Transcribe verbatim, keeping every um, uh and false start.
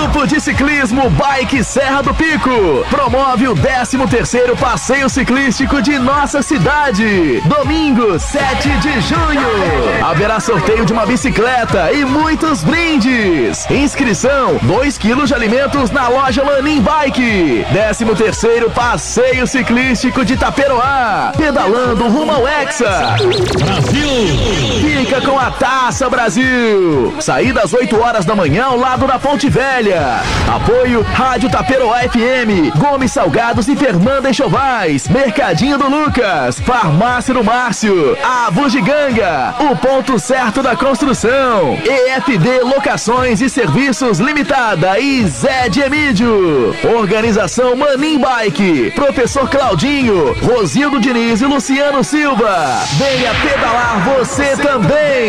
Grupo de Ciclismo Bike Serra do Pico promove o décimo terceiro Passeio Ciclístico de nossa cidade. Domingo, sete de junho. Haverá sorteio de uma bicicleta e muitos brindes. Inscrição, dois quilos de alimentos na loja Lanin Bike. décimo terceiro Passeio Ciclístico de Itaperoá. Pedalando rumo ao Hexa. Brasil! Fica com a Taça Brasil. Saída às oito horas da manhã ao lado da Ponte Velha. Apoio Rádio Itaperoá F M, Gomes Salgados e Fernanda Enxovais, Mercadinho do Lucas, Farmácia do Márcio, a Bugiganga, o ponto certo da construção, E F D Locações e Serviços Limitada e Zé de Emídio. Organização Manin Bike, Professor Claudinho, Rosildo Diniz e Luciano Silva. Venha pedalar você também.